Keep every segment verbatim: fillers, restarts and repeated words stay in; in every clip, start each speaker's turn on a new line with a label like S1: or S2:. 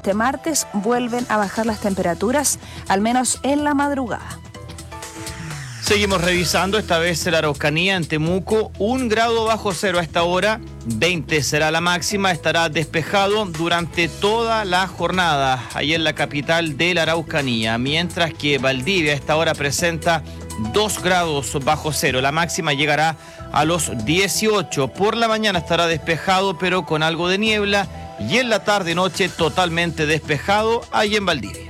S1: este martes vuelven a bajar las temperaturas, al menos en la madrugada.
S2: Seguimos revisando, esta vez en la Araucanía, en Temuco, un grado bajo cero a esta hora, veinte será la máxima, estará despejado durante toda la jornada, ahí en la capital de la Araucanía, mientras que Valdivia a esta hora presenta dos grados bajo cero, la máxima llegará a los dieciocho, por la mañana estará despejado pero con algo de niebla y en la tarde-noche totalmente despejado ahí en Valdivia.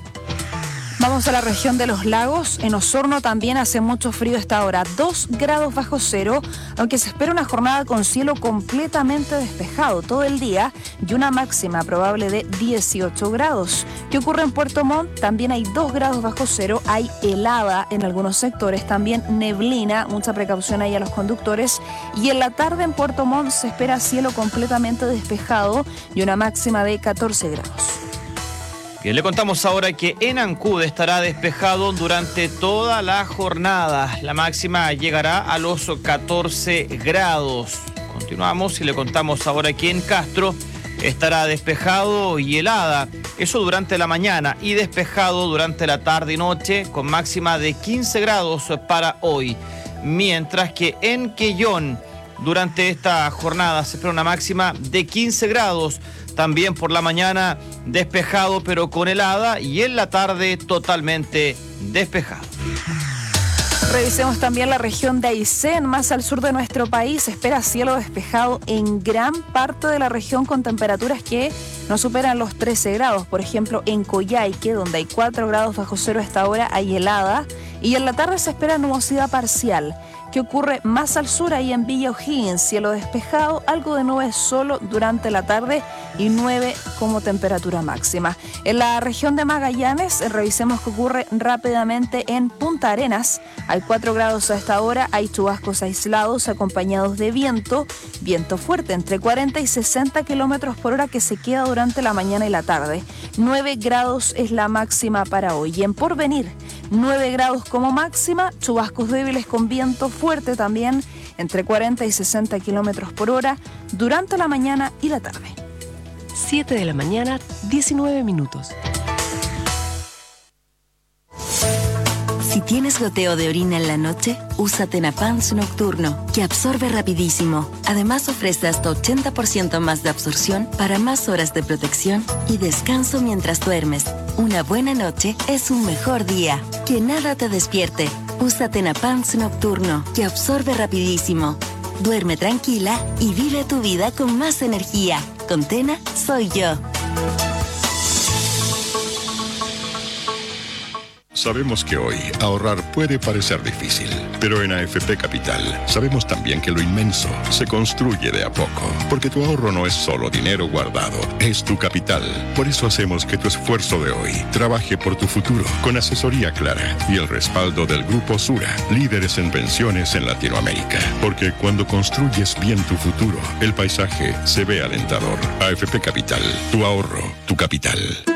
S1: Vamos a la región de los lagos. En Osorno también hace mucho frío a esta hora, dos grados bajo cero, aunque se espera una jornada con cielo completamente despejado todo el día y una máxima probable de dieciocho grados. ¿Qué ocurre en Puerto Montt? También hay dos grados bajo cero, hay helada en algunos sectores, también neblina, mucha precaución ahí a los conductores. Y en la tarde en Puerto Montt se espera cielo completamente despejado y una máxima de catorce grados.
S2: Bien, le contamos ahora que en Ancud estará despejado durante toda la jornada. La máxima llegará a los catorce grados. Continuamos y le contamos ahora que en Castro estará despejado y helada. Eso durante la mañana y despejado durante la tarde y noche con máxima de quince grados para hoy. Mientras que en Quellón durante esta jornada se espera una máxima de quince grados. También por la mañana despejado pero con helada y en la tarde totalmente despejado.
S1: Revisemos también la región de Aysén, más al sur de nuestro país. Se espera cielo despejado en gran parte de la región con temperaturas que no superan los trece grados. Por ejemplo, en Coyhaique, donde hay cuatro grados bajo cero a esta hora, hay helada. Y en la tarde se espera nubosidad parcial. ¿Qué ocurre más al sur? Ahí en Villa O'Higgins, cielo despejado, algo de nubes solo durante la tarde y nueve como temperatura máxima. En la región de Magallanes, revisemos qué ocurre rápidamente en Punta Arenas. Hay cuatro grados a esta hora, hay chubascos aislados acompañados de viento, viento fuerte entre cuarenta y sesenta kilómetros por hora que se queda durante la mañana y la tarde. nueve grados es la máxima para hoy. Y en Porvenir, nueve grados como máxima, chubascos débiles con viento fuerte también, entre cuarenta y sesenta kilómetros por hora, durante la mañana y la tarde.
S3: siete de la mañana, diecinueve minutos.
S4: Si tienes goteo de orina en la noche, usa Tenapans Nocturno, que absorbe rapidísimo. Además ofrece hasta ochenta por ciento más de absorción para más horas de protección y descanso mientras duermes. Una buena noche es un mejor día. Que nada te despierte. Usa Tenapans Nocturno, que absorbe rapidísimo. Duerme tranquila y vive tu vida con más energía. Con Tena, soy yo.
S5: Sabemos que hoy ahorrar puede parecer difícil, pero en A F P Capital sabemos también que lo inmenso se construye de a poco, porque tu ahorro no es solo dinero guardado, es tu capital. Por eso hacemos que tu esfuerzo de hoy trabaje por tu futuro, con asesoría clara y el respaldo del Grupo Sura, líderes en pensiones en Latinoamérica. Porque cuando construyes bien tu futuro, el paisaje se ve alentador. A F P Capital, tu ahorro, tu capital.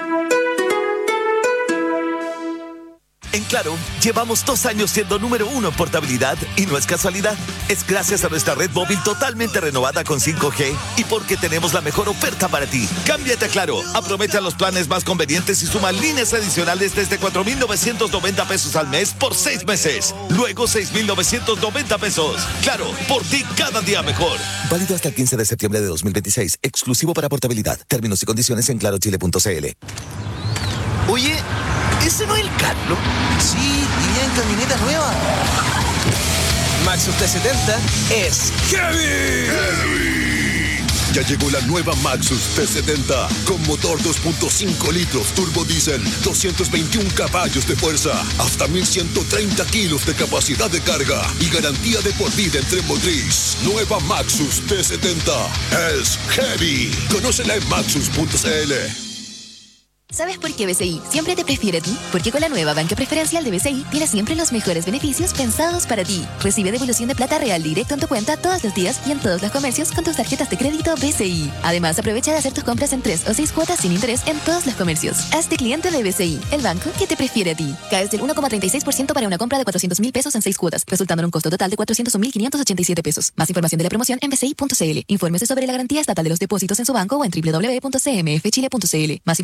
S6: En Claro, llevamos dos años siendo número uno en portabilidad y no es casualidad. Es gracias a nuestra red móvil totalmente renovada con cinco G y porque tenemos la mejor oferta para ti. Cámbiate a Claro, aprovecha los planes más convenientes y suma líneas adicionales desde cuatro mil novecientos noventa pesos al mes por seis meses. Luego seis mil novecientos noventa pesos. Claro, por ti cada día mejor. Válido hasta el quince de septiembre de dos mil veintiséis. Exclusivo para portabilidad. Términos y condiciones en claro chile punto c l.
S7: Oye, ¿ese no es el Carlos? Sí, iría en camioneta nueva. Maxus T setenta es heavy.
S8: ¡Heavy! Ya llegó la nueva Maxus T setenta con motor dos punto cinco litros turbo diésel, doscientos veintiún caballos de fuerza, hasta mil ciento treinta kilos de capacidad de carga y garantía de por vida en tren motriz. Nueva Maxus T setenta es heavy. Conócela en maxus punto c l.
S9: ¿Sabes por qué B C I siempre te prefiere a ti? Porque con la nueva banca preferencial de B C I tienes siempre los mejores beneficios pensados para ti. Recibe devolución de plata real directo en tu cuenta todos los días y en todos los comercios con tus tarjetas de crédito B C I. Además, aprovecha de hacer tus compras en tres o seis cuotas sin interés en todos los comercios. Hazte cliente de B C I, el banco que te prefiere a ti. Caes del uno coma treinta y seis por ciento para una compra de cuatrocientos mil pesos en seis cuotas, resultando en un costo total de cuatrocientos mil quinientos ochenta y siete pesos. Más información de la promoción en b c i punto c l. Infórmese sobre la garantía estatal de los depósitos en su banco o en doble u doble u doble u punto c m f chile punto c l. Más